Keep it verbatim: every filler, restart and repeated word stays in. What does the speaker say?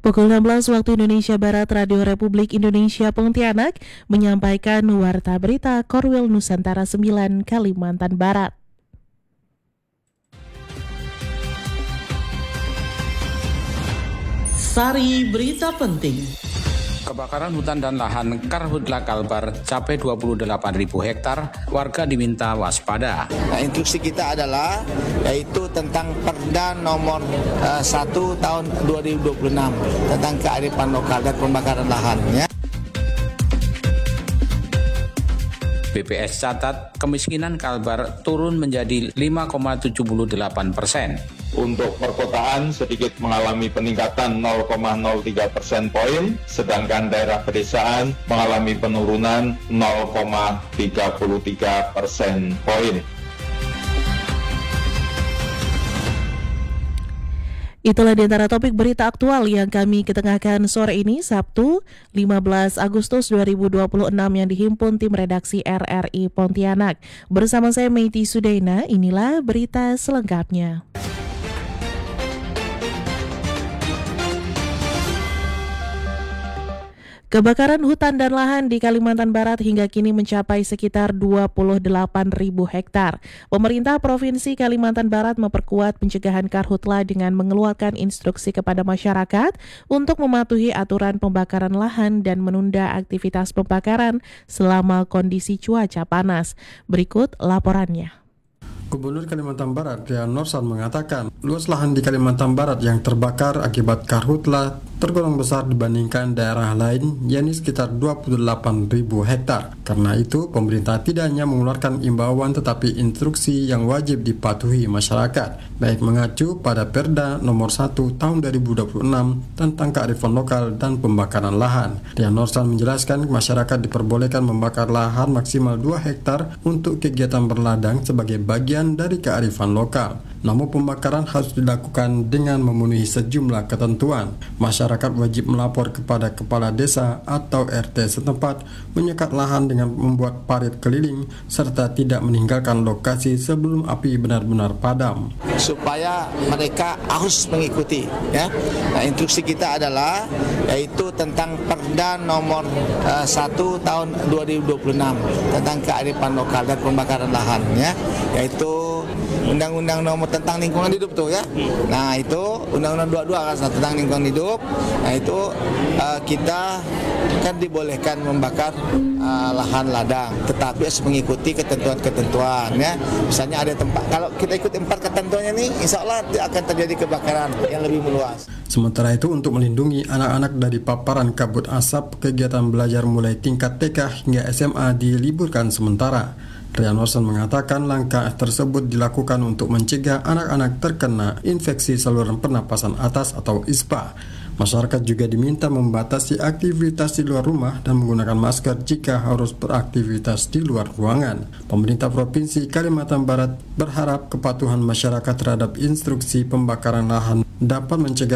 Pukul enam belas waktu Indonesia Barat, Radio Republik Indonesia Pontianak menyampaikan Warta Berita Korwil Nusantara sembilan Kalimantan Barat. Sari berita penting. Kebakaran hutan dan lahan Karhutla Kalbar capai dua puluh delapan ribu hektar, warga diminta waspada. Nah, instruksi kita adalah yaitu tentang Perda nomor uh, satu tahun dua ribu dua puluh enam tentang kearifan lokal dan pembakaran lahannya. B P S catat kemiskinan Kalbar turun menjadi lima koma tujuh delapan persen. Untuk perkotaan sedikit mengalami peningkatan nol koma nol tiga persen poin, sedangkan daerah pedesaan mengalami penurunan nol koma tiga tiga persen poin. Itulah di antara topik berita aktual yang kami ketengahkan sore ini, Sabtu lima belas Agustus dua ribu dua puluh enam yang dihimpun tim redaksi R R I Pontianak. Bersama saya Meiti Sudaina, inilah berita selengkapnya. Kebakaran hutan dan lahan di Kalimantan Barat hingga kini mencapai sekitar dua puluh delapan ribu hektar. Pemerintah Provinsi Kalimantan Barat memperkuat pencegahan karhutla dengan mengeluarkan instruksi kepada masyarakat untuk mematuhi aturan pembakaran lahan dan menunda aktivitas pembakaran selama kondisi cuaca panas. Berikut laporannya. Gubernur Kalimantan Barat, Rian Norsan mengatakan, luas lahan di Kalimantan Barat yang terbakar akibat karhutla tergolong besar dibandingkan daerah lain, yakni sekitar dua puluh delapan ribu hektar. Karena itu, pemerintah tidak hanya mengeluarkan imbauan tetapi instruksi yang wajib dipatuhi masyarakat, baik mengacu pada Perda nomor satu tahun dua ribu dua puluh enam tentang kearifan lokal dan pembakaran lahan. Rian Norsan menjelaskan masyarakat diperbolehkan membakar lahan maksimal dua hektar untuk kegiatan berladang sebagai bagian dari kearifan lokal. Namun pembakaran harus dilakukan dengan memenuhi sejumlah ketentuan. Masyarakat wajib melapor kepada kepala desa atau R T setempat, menyekat lahan dengan membuat parit keliling, serta tidak meninggalkan lokasi sebelum api benar-benar padam. Supaya mereka harus mengikuti, ya. Nah, instruksi kita adalah yaitu tentang Perda nomor uh, satu tahun dua ribu dua puluh enam tentang kearifan lokal dan pembakaran lahan, ya, yaitu Undang-Undang nomor tentang lingkungan hidup tuh, ya. Nah, itu Undang-Undang dua puluh dua kan tentang lingkungan hidup. Nah, itu uh, kita kan dibolehkan membakar uh, lahan ladang, tetapi harus mengikuti ketentuan-ketentuan, ya. Misalnya ada tempat, kalau kita ikuti empat ketentuannya nih, insya Allah akan terjadi kebakaran yang lebih meluas. Sementara itu, untuk melindungi anak-anak dari paparan kabut asap, kegiatan belajar mulai tingkat T K hingga S M A diliburkan sementara. Rian Norsan mengatakan langkah tersebut dilakukan untuk mencegah anak-anak terkena infeksi saluran pernapasan atas atau I S P A. Masyarakat juga diminta membatasi aktivitas di luar rumah dan menggunakan masker jika harus beraktivitas di luar ruangan. Pemerintah Provinsi Kalimantan Barat berharap kepatuhan masyarakat terhadap instruksi pembakaran lahan dapat mencegah